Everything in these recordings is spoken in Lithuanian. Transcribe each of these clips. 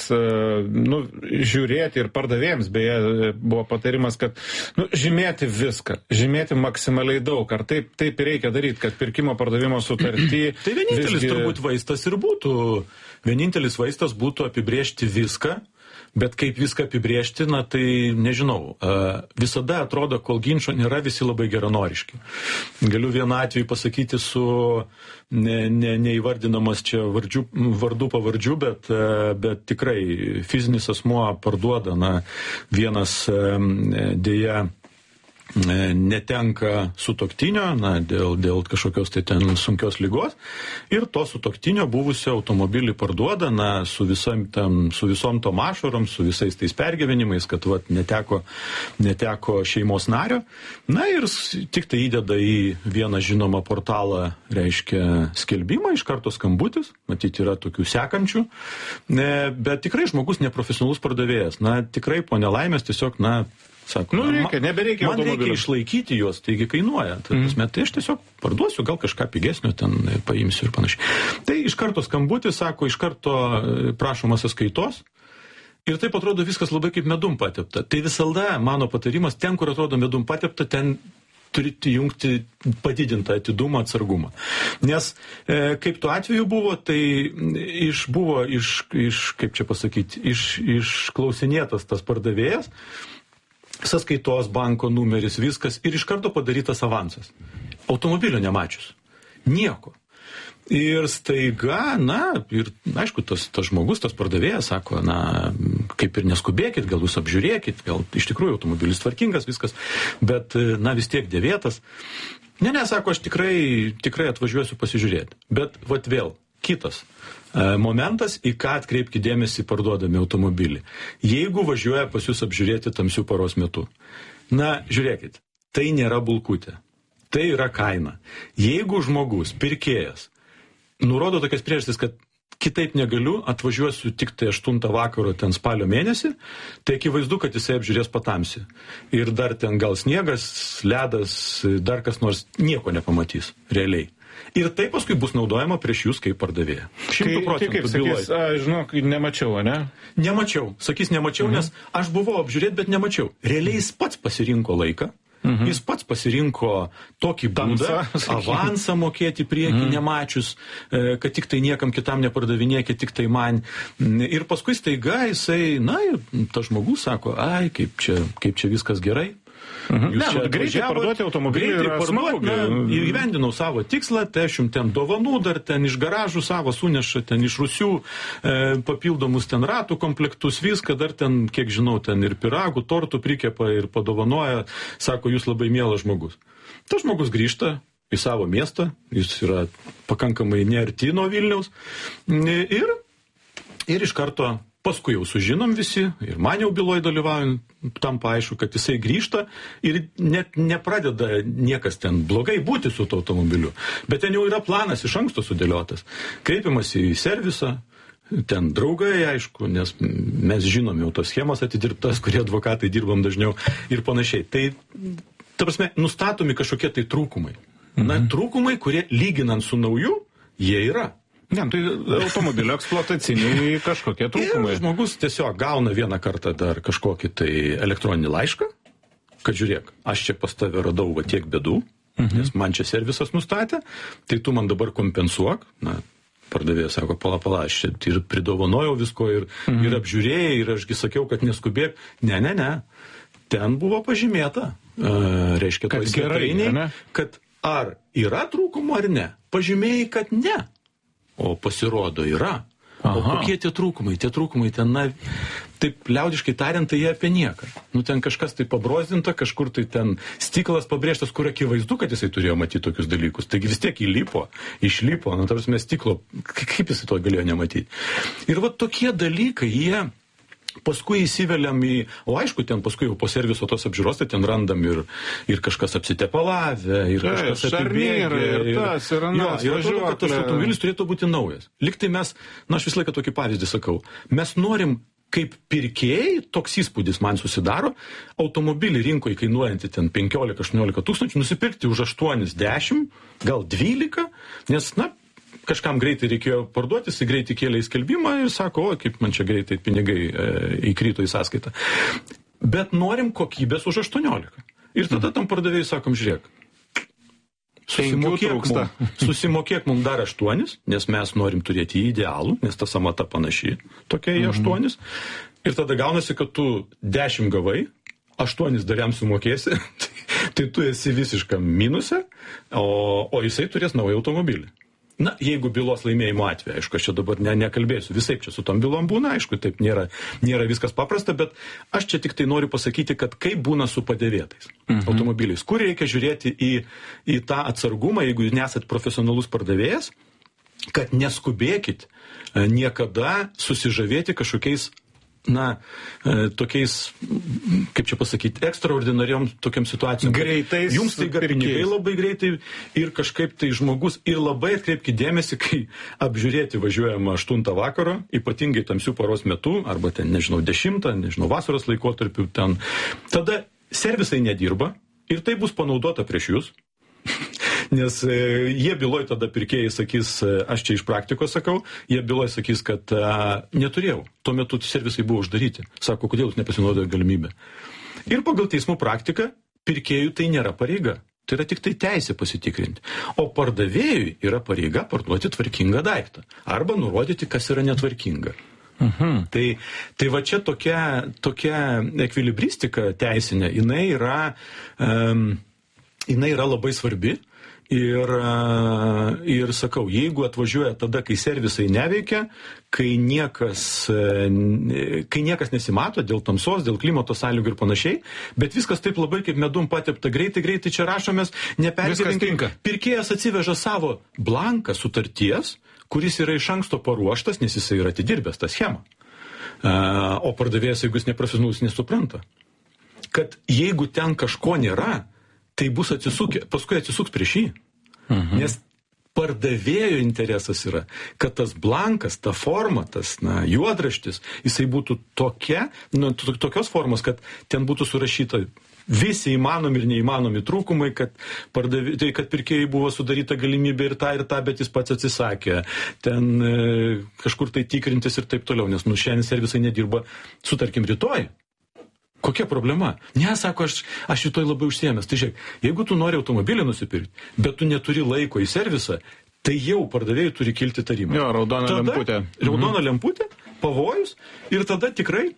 žiūrėti ir pardavėjams, beje, buvo patarimas, kad žymėti viską, žymėti maksimaliai daug. Ar taip reikia daryti, kad pirkimo pardavimo sutartį... Tai vienintelis turbūt vaistas ir būtų. Vienintelis vaistas būtų apibrėžti viską. Bet kaip viską apibrėžti, tai nežinau. Visada atrodo, kol ginčo nėra, visi labai geranoriški. Galiu vieną atvejį pasakyti su neįvardinamas čia vardų pavardžių, bet tikrai fizinis asmuo parduoda, vienas dėja netenka sutuoktinio, dėl kažkokios tai ten sunkios ligos, ir to sutuoktinio buvusio automobilį parduoda, su visom tom ašarom, su visais tais pergyvenimais, kad neteko šeimos nario. Ir tik tai įdeda į vieną žinomą portalą, reiškia, skelbimą, iš karto skambutis, matyti yra tokių sekančių, bet tikrai žmogus neprofesionalus pardavėjas. Tikrai po nelaimės tiesiog, sako, nebereikia man reikia išlaikyti juos, taigi kainuoja. Tai aš tiesiog parduosiu, gal kažką pigesnio ten paimsiu ir panašiai. Tai iš karto skambutis, sako, iš karto prašoma sąskaitos. Ir taip atrodo viskas labai kaip medum patepta. Tai visada mano patarimas, ten, kur atrodo medum patepta, ten turite jungti padidintą atidumą, atsargumą. Nes kaip tuo atveju buvo, tai buvo kaip čia pasakyti, išklausinėtas tas pardavėjas, sąskaitos, banko numeris, viskas, ir iš karto padarytas avansas. Automobilio nemačius. Nieko. Ir staiga, ir aišku, tas žmogus, tas pardavėjas sako, kaip ir neskubėkit, gal jūs apžiūrėkit, gal iš tikrųjų automobilis tvarkingas, viskas, bet, vis tiek dėvėtas. Ne, sako, aš tikrai atvažiuosiu pasižiūrėti. Bet, vėl, kitas momentas, į ką atkreipkite dėmesį parduodami automobilį. Jeigu važiuoja pas jūs apžiūrėti tamsių paros metu, žiūrėkit, tai nėra bulkutė, tai yra kaina. Jeigu žmogus, pirkėjas, nurodo tokias priežastis, kad kitaip negaliu, atvažiuosiu tik tai 8 vakaro ten spalio mėnesį, tai akivaizdu, kad jisai apžiūrės patamsi. Ir dar ten gal sniegas, ledas, dar kas nors, nieko nepamatys, realiai. Ir tai paskui bus naudojama prieš jūs kaip pardavėja. 100% kaip sakys, žinok, nemačiau, ne? Nemačiau, nes aš buvau apžiūrėti, bet nemačiau. Realiai jis pats pasirinko laiką, jis pats pasirinko tokį būdą, avansą mokėti priekį nemačius, kad tik tai niekam kitam nepardavinėkit, tik tai man. Ir paskui staiga jisai, tas žmogus sako, kaip čia viskas gerai. Greitai parduoti automobilį yra smagu. Įgyvendinau savo tikslą, tai aš jums ten dovanų dar ten iš garažų savo suneša, ten iš Rusių papildomus ten ratų komplektus, viską dar ten, kiek žinau, ten ir piragų, tortų prikepa ir padovanoja, sako, jūs labai mielas žmogus. Tas žmogus grįžta į savo miestą, jis yra pakankamai nearti nuo Vilniaus ir iš karto paskui jau sužinom visi, ir man jau byloj dalyvaujant, tampa aišku, kad jisai grįžta ir net nepradeda niekas ten blogai būti su to automobiliu. Bet ten jau yra planas iš anksto sudėliotas. Kreipiamas į servisą, ten draugai, aišku, nes mes žinom jau tos schemas atidirbtas, kurie advokatai dirbam dažniau ir panašiai. Tai, ta prasme, nustatomi kažkokie tai trūkumai. Trūkumai, kurie lyginant su nauju, jie yra. Ne, tai automobilio eksploataciniai kažkokie trūkumai. Ir žmogus tiesiog gauna vieną kartą dar kažkokį tai elektroninį laišką, kad žiūrėk, aš čia pas tave radau tiek bėdų, nes man čia servisas nustatė, tai tu man dabar kompensuok. Pardavėjas sako, pala, aš čia ir pridovanojau visko ir apžiūrėjai, ir ašgi sakiau, kad neskubėk. Ne. Ten buvo pažymėta, reiškia, toj svetainėj, kad ar yra trūkumų ar ne. Pažymėjai, kad ne. O pasirodo yra. O kokie tie trūkumai? Tie trūkumai ten, taip liaudiškai tariant, tai jie apie nieką. Ten kažkas tai pabrozdinta, kažkur tai ten stiklas pabrėžtas, kur akivaizdu, kad jisai turėjo matyti tokius dalykus. Taigi vis tiek išlipo, tarsi stiklo, kaip jisai to galėjo nematyti. Ir tokie dalykai, jie paskui įsiveliam o aišku, ten paskui jau po serviso tos apžiūros, tai ten randam ir kažkas apsitepalavę, ir kažkas apibėgę. Ir atrodo, kad tas automobilis turėtų būti naujas. Liktai mes, aš visą laiką tokį pavyzdį sakau, mes norim, kaip pirkėjai, toks įspūdis man susidaro, automobilį rinkoje kainuojantį ten 15-18 tūkstančių, nusipirkti už 8-10, gal 12, nes, kažkam greitai reikėjo parduoti, jis greitai kėlė į skelbimą ir sako, o kaip man čia greitai pinigai įkrito į sąskaitą. Bet norim kokybės už 18. Ir tada tam pardavėjui sakom, žiūrėk, susimokėk mums dar 8, nes mes norim turėti idealų, nes ta samata panaši, tokia į 8. Ir tada gaunasi, kad tu 10 gavai, 8 dar jam sumokėsi, tai tu esi visiškam minuse, o jisai turės naują automobilį. Na, jeigu bylos laimėjimo atveju, aišku, aš čia dabar nekalbėsiu, visaip čia su tom bylom būna, aišku, taip nėra viskas paprasta, bet aš čia tik tai noriu pasakyti, kad kaip būna su padėvėtais automobiliais, kur reikia žiūrėti į tą atsargumą, jeigu jūs nesat profesionalus pardavėjas, kad neskubėkit niekada susižavėti kažkokiais tokiais, kaip čia pasakyti, ekstraordinariom tokiam situacijom. Greitais. Jums tai pinigai labai greitai ir kažkaip tai žmogus ir labai atkreipkite dėmesį, kai apžiūrėti važiuojama 8 vakaro, ypatingai tamsių paros metu, arba ten, 10, vasaros laikotarpiu, tada servisai nedirba ir tai bus panaudota prieš jūs. Nes jie byloj tada pirkėjai sakys, aš čia iš praktikos sakau, jie byloj sakys, kad neturėjau, tuo metu servisai buvo uždaryti. Sako, kodėl jūs nepasinaudojo galimybę. Ir pagal teismų praktiką pirkėjų tai nėra pareiga. Tai yra tik tai teisė pasitikrinti. O pardavėjui yra pareiga parduoti tvarkingą daiktą. Arba nurodyti, kas yra netvarkinga. Tai va čia tokia ekvilibristika teisinė, jinai yra labai svarbi. Ir sakau, jeigu atvažiuoja tada, kai servisai neveikia, kai niekas nesimato dėl tamsos, dėl klimato sąlygų ir panašiai, bet viskas taip labai kaip medum patepta, greitai čia rašomės, nepergyvenkime. Pirkėjas atsiveža savo blanką sutarties, kuris yra iš anksto paruoštas, nes jisai yra atidirbęs tą schemą. O pardavėjas, jeigu jis neprofesionalus, nesupranta, kad jeigu ten kažko nėra, tai bus paskui atsisuks prieš jį. Nes pardavėjo interesas yra, kad tas blankas, ta forma, tas juodraštis, jisai būtų tokios formos, kad ten būtų surašyta visi įmanomi ir neįmanomi trūkumai, kad pirkėjai buvo sudaryta galimybė ir tą, bet jis pats atsisakė. Ten kažkur tai tikrintis ir taip toliau, nes šiandien servisai nedirba, sutarkim, rytoj. Kokia problema? Ne, sako, aš rytoj labai užsiėmęs. Tai žiūrėk, jeigu tu nori automobilį nusipirkti, bet tu neturi laiko į servisą, tai jau pardavėjai turi kilti tarimą. Jo, raudona lemputė, pavojus, ir tada tikrai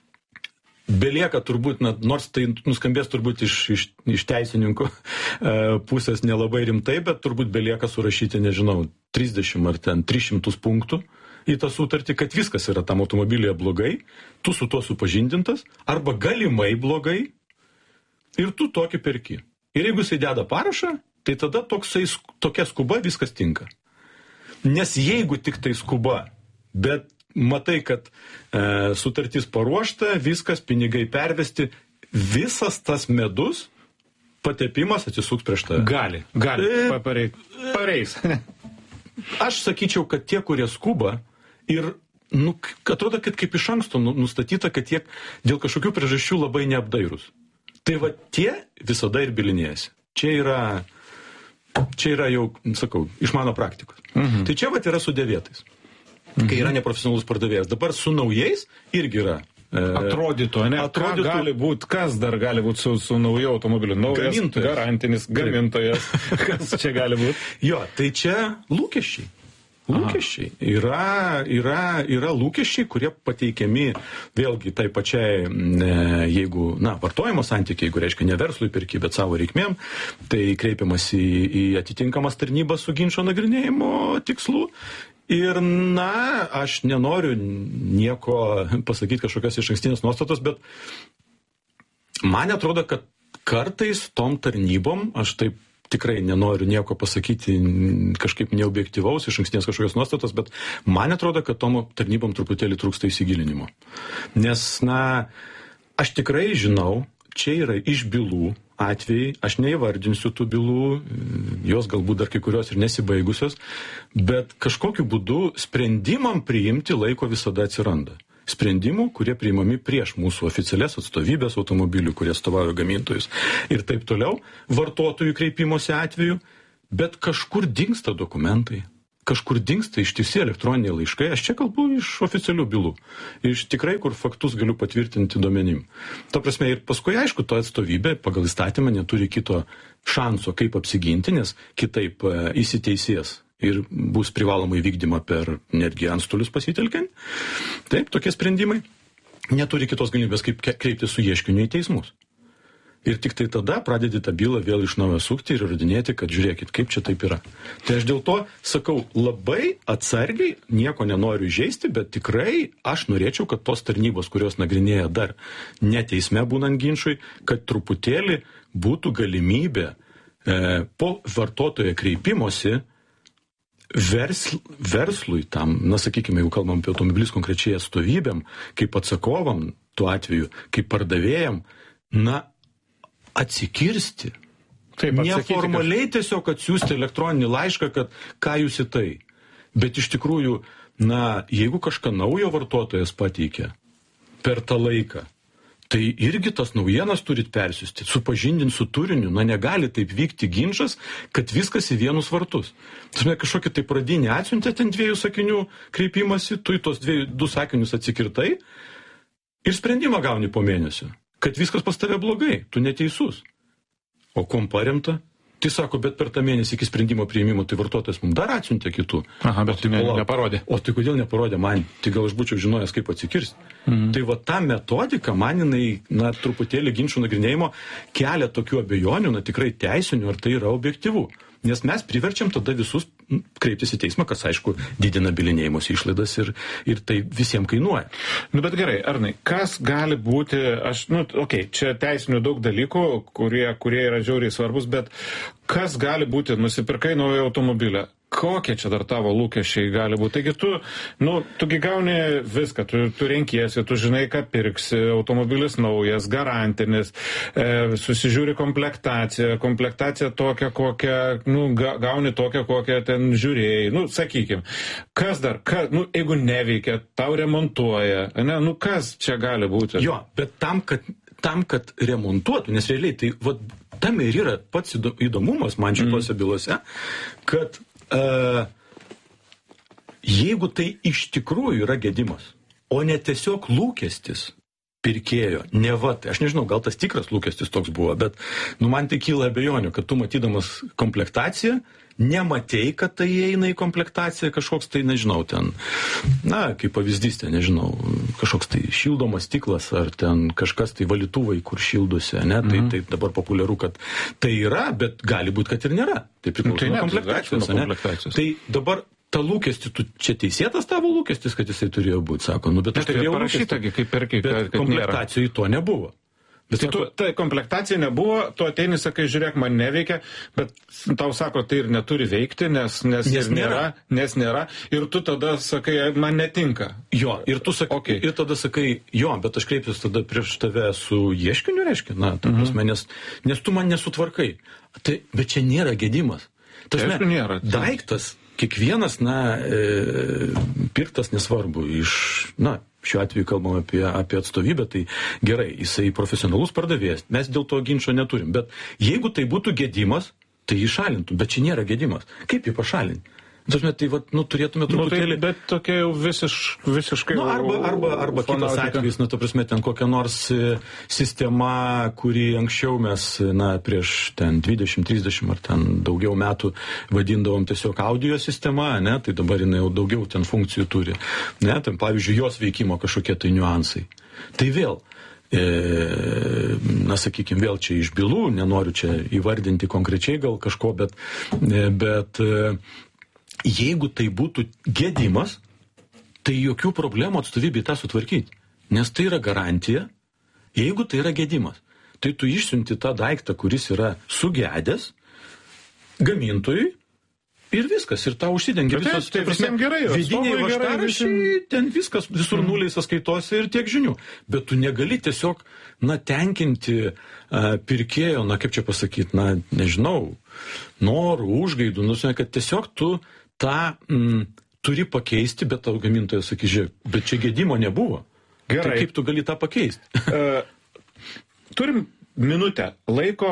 belieka turbūt, nors tai nuskambės turbūt iš teisininkų pusės nelabai rimtai, bet turbūt belieka surašyti, 30 ar ten 300 punktų į tą sutartį, kad viskas yra tam automobilyje blogai, tu su tuo supažindintas, arba galimai blogai, ir tu tokį perki. Ir jeigu jisai deda parašą, tai tada tokia skuba viskas tinka. Nes jeigu tik tai skuba, bet matai, kad sutartis paruošta, viskas, pinigai pervesti, visas tas medus, patepimas atsisuks prieš tave. Gali, pareis. Aš sakyčiau, kad tie, kurie skuba, ir atrodo, kad kaip iš anksto nustatyta, kad jie dėl kažkokių priežasčių labai neapdairūs. Tai va tie visada ir bilinėjasi. Čia yra jau, sakau, iš mano praktikos. Tai čia va yra su dėvėtais. Kai yra neprofesionalus pardavėjas. Dabar su naujais irgi yra. Atrodytų, ne? Kas dar gali būti su naujo automobiliu? Naujas, garantinis gamintojas. Kas čia gali būti? Jo, tai čia lūkesčiai. Lūkesčiai. Yra lūkesčiai, kurie pateikiami vėlgi tai pačiai, jeigu, vartojimo santykiai, jeigu reiškia ne verslui pirki, bet savo reikmėm, tai kreipiamas į atitinkamas tarnybas su ginčo nagrinėjimo tikslu. Ir, aš nenoriu nieko pasakyti kažkokios išankstinės nuostatos, bet man atrodo, kad kartais tom tarnybom, aš taip tikrai nenoriu nieko pasakyti kažkaip neobjektyvaus, išankstinės kažkokios nuostatos, bet man atrodo, kad tom tarnybom truputėlį trūksta įsigilinimo. Nes, aš tikrai žinau, čia yra iš bylų atvejai, aš neįvardinsiu tų bylų, jos galbūt dar kai kurios ir nesibaigusios, bet kažkokiu būdu sprendimam priimti laiko visada atsiranda. Sprendimų, kurie priimami prieš mūsų oficialias atstovybės automobilių, kurie atstovauja gamintojus ir taip toliau, vartotojų kreipimosi atveju, bet kažkur dingsta dokumentai, kažkur dingsta ištisi elektroniniai laiškai, aš čia kalbu iš oficialių bylų, iš tikrai, kur faktus galiu patvirtinti duomenim. Ta prasme, ir paskui, aišku, to atstovybė pagal įstatymą neturi kito šanso, kaip apsiginti, nes kitaip įsiteisės ir bus privalomai vykdyma per netgi antstolius pasitelkiant. Taip, tokie sprendimai. Neturi kitos galimybės, kaip kreiptis su ieškiniu į teismus. Ir tik tai tada pradedi tą bylą vėl iš naujo sukti ir įrodinėti, kad žiūrėkit, kaip čia taip yra. Tai aš dėl to sakau labai atsargiai, nieko nenoriu įžeisti, bet tikrai aš norėčiau, kad tos tarnybos, kurios nagrinėja dar ne teisme būnant ginčui, kad truputėlį būtų galimybė po vartotojo kreipimosi verslui tam, na sakykime, jeigu kalbam apie automobilius konkrečiai atstovybėm, kaip atsakovam tuo atveju, kaip pardavėjam, na, atsikirsti. Taip, neformaliai tiesiog atsiųsti elektroninį laišką, kad ką jūs į tai. Bet iš tikrųjų, na, jeigu kažką naujo vartotojas pateikia per tą laiką, tai irgi tas naujienas turit persiųsti, supažindinti su turiniu. Na, negali taip vykti ginčas, kad viskas į vienus vartus. Tasme, kažkokį tai pradinį atsiuntė ten 2 sakinių kreipimasi, tu į tos 2 sakinius atsikirtai ir sprendimą gauni po mėnesio. Kad viskas pas tave blogai, tu neteisus. O kuom paremta? Tai sako, bet per tą mėnesį iki sprendimo priėmimo tai vartotojas mums dar atsiuntė kitų. Aha, bet tai neparodė. O tai kodėl neparodė man? Tai gal aš būčiau žinojęs, kaip atsikirsti. Tai va ta metodika man jinai, na, truputėlį ginčų nagrinėjimo kelia tokių abejonių, na, tikrai teisinių, ar tai yra objektyvu. Nes mes priverčiam tada visus kreiptis į teismą, kas, aišku, didina bylinėjimosi išlaidas ir tai visiems kainuoja. Nu, bet gerai, Arnai, kas gali būti, čia teisinių daug dalykų, kurie yra žiauriai svarbus, bet kas gali būti, nusipirkai naują automobilį? Kokie čia dar tavo lūkesčiai gali būti? Taigi tugi gauni viską, tu renkiesi, tu žinai, ką pirksi, automobilis naujas, garantinis, susižiūri komplektaciją tokią, kokią, gauni tokią, kokią ten žiūrėjai, sakykim. Kas dar, jeigu neveikia, tau remontuoja, kas čia gali būti? Jo, bet tam, kad remontuotų, nes realiai tai tam ir yra pats įdomumas man šitose bylose, kad jeigu tai iš tikrųjų yra gedimas, o ne tiesiog lūkestis pirkėjo, aš nežinau, gal tas tikras lūkestis toks buvo, bet man tai kyla abejonių, kad tu matydamas komplektaciją, nematei, kad tai įeina į komplektaciją kažkoks tai, nežinau, ten, kaip pavyzdys, ten, nežinau, kažkoks tai šildomas stiklas, ar ten kažkas tai valytuvai, kur šildusi, ne, tai dabar populiaru, kad tai yra, bet gali būti, kad ir nėra. Tai priklauso nuo komplektacijos. Tai dabar ta lūkesti, tu čia teisėtas tavo lūkestis, kad jisai turėjo būti, sako, bet aš turėjau lūkestį, bet komplektacijoj to nebuvo. Bet tai komplektacija nebuvo, tu ateini, sakai, žiūrėk, man neveikia, bet tau sako, tai ir neturi veikti, nes nėra, ir tu tada sakai, man netinka. Jo, ir tu sakai, ir tada sakai, jo, bet aš kreipsiuosi tada prieš tave su ieškiniu, reiškia, prasme, nes tu man nesutvarkai. Bet čia nėra gedimas. Nėra. Daiktas, kiekvienas, pirktas nesvarbu šiuo atveju kalbam apie atstovybę, tai gerai, jisai profesionalus pardavėjas, mes dėl to ginčo neturim, bet jeigu tai būtų gedimas, tai jį šalintų, bet čia nėra gedimas. Kaip jį pašalinti? Tai turėtume truputėlį... Bet tokia jau visiškai... Arba kitas atvejis, ta prasme, ten kokia nors sistema, kuri anksčiau mes, prieš ten 20-30 ar ten daugiau metų vadindavom tiesiog audio sistema, tai dabar jinai jau daugiau ten funkcijų turi. Ten, pavyzdžiui, jos veikimo kažkokie tai niuansai. Tai vėl, sakykime, vėl čia iš bylų, nenoriu čia įvardinti konkrečiai gal kažko, bet jeigu tai būtų gedimas, tai jokių problemų atstovybei tą sutvarkyti. Nes tai yra garantija, jeigu tai yra gedimas. Tai tu išsiunti tą daiktą, kuris yra sugedęs, gamintojui, ir viskas, ir tau užsidengia visos, tai visiems gerai, vidiniai vaštarašiai, ten viskas, visur nuliai sąskaitose ir tiek žinių. Bet tu negali tiesiog, tenkinti pirkėjo, kaip čia pasakyti, nežinau, norų, užgaidų, kad tiesiog tu tą turi pakeisti, bet tau gamintojas sakys, žiūrėk, bet čia gedimo nebuvo. Gerai. Tai kaip tu gali tą pakeisti? Turim minutę laiko.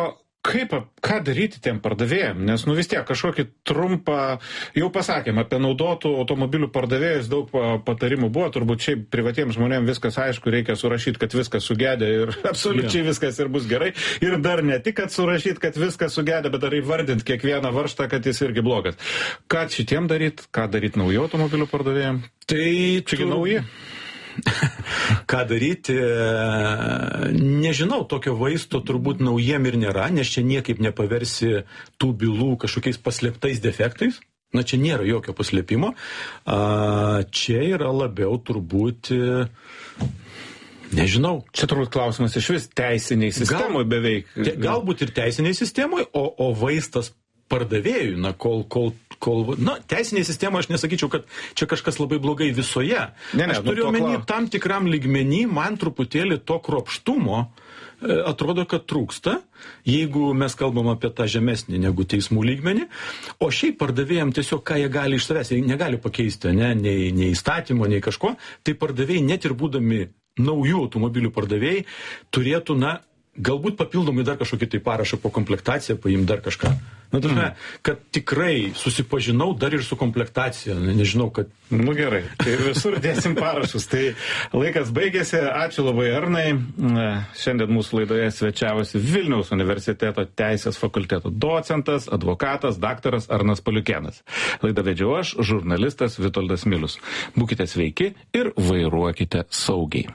ką daryti tiem pardavėjam? Nes, vis tiek kažkokį trumpą, jau pasakėm, apie naudotų automobilių pardavėjus daug patarimų buvo, turbūt šiaip privatiems žmonėms viskas aišku, reikia surašyti, kad viskas sugedė ir absoliučiai viskas ir bus gerai. Ir dar ne tik, kad surašyti, kad viskas sugedė, bet dar įvardinti kiekvieną varžtą, kad jis irgi blogas. Ką šitiem daryti? Ką daryti naujų automobilių pardavėjam? Tai čiagi nauji? Ką daryti, nežinau, tokio vaisto turbūt naujiem ir nėra, nes čia niekaip nepaversi tų bylų kažkokiais paslėptais defektais. Na, čia nėra jokio paslėpimo. Čia yra labiau turbūt, nežinau. Čia turbūt klausimas iš vis teisiniai sistemoje beveik. Galbūt ir teisiniai sistemoje, o vaistas pardavėjui, teisinėje sistemoje aš nesakyčiau, kad čia kažkas labai blogai visoje. Aš turiu omeny tam tikram lygmenį, man truputėlį to kruopštumo atrodo, kad trūksta, jeigu mes kalbam apie tą žemesnį negu teismų lygmenį, o šiaip pardavėjam tiesiog, ką jie gali iš savęs, jie negali pakeisti, nei įstatymo, nei kažko, tai pardavėjai net ir būdami naujų automobilių pardavėjai turėtų, galbūt papildomai dar kažkokį tai parašą po komplektaciją, paimti dar kažką. Kad tikrai susipažinau dar ir su komplektacija, nežinau, kad... Gerai, tai visur dėsim parašus. Tai laikas baigėsi, ačiū labai Arnai. Šiandien mūsų laidoje svečiavosi Vilniaus universiteto teisės fakulteto docentas, advokatas, daktaras Arnas Paliukėnas. Laidą vedžiau aš, žurnalistas Vitoldas Milius. Būkite sveiki ir vairuokite saugiai.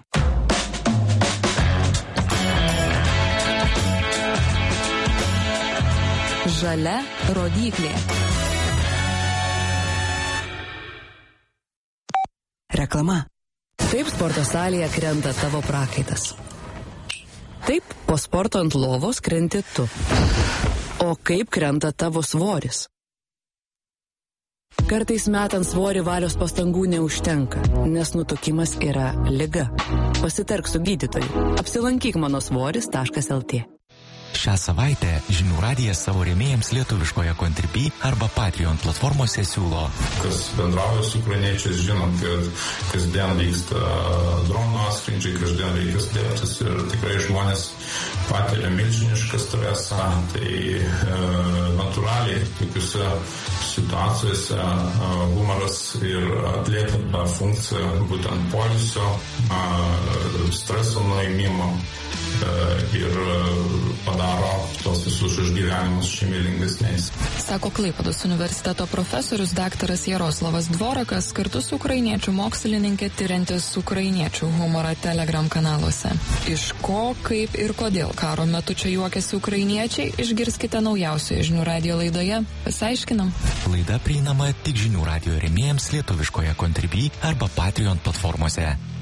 Žalia rodyklė. Reklama. Taip sporto salėje krenta tavo prakaitas. Taip po sporto ant lovos krenti tu. O kaip krenta tavo svoris? Kartais metant svorį valios pastangų neužtenka, nes nutukimas yra liga. Pasitark su gydytoju. Apsilankyk manosvoris.lt. Šią savaitę Žinių radijas savo rėmėjams lietuviškoje Contribui arba Patreon platformose siūlo. Kas bendrauja su ukrainiečiais, žinom, kad kasdien vyksta dronų atskrydžiai, kasdien reikia slėptis ir tikrai žmonės patiria milžinišką stresą. Tai natūraliai tokiuose situacijose humoras ir atlieka tą funkciją būtent poilsio, streso nuėmimo ir padaro tos visus išgyvenimus šeimilingesniais. Sako Klaipėdos universiteto profesorius daktaras Jaroslavas Dvorakas kartu su ukrainiečių mokslininkė tyriantis ukrainiečių humorą Telegram kanaluose. Iš ko, kaip ir kodėl karo metu čia juokiasi ukrainiečiai, išgirskite naujausioje Žinių radijo laidoje. Pasiaiškinam. Laida prieinama tik Žinių radijo rėmėjams lietuviškoje Contribui arba Patreon platformose.